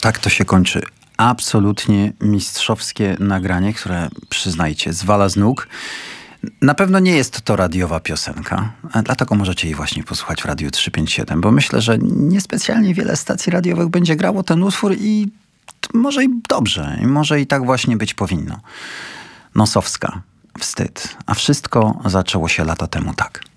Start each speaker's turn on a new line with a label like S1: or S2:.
S1: Tak to się kończy. Absolutnie mistrzowskie nagranie, które, przyznajcie, zwala z nóg. Na pewno nie jest to radiowa piosenka, dlatego możecie jej właśnie posłuchać w Radiu 357, bo myślę, że niespecjalnie wiele stacji radiowych będzie grało ten utwór i może i dobrze, i może i tak właśnie być powinno. Nosowska, wstyd. A wszystko zaczęło się lata temu tak.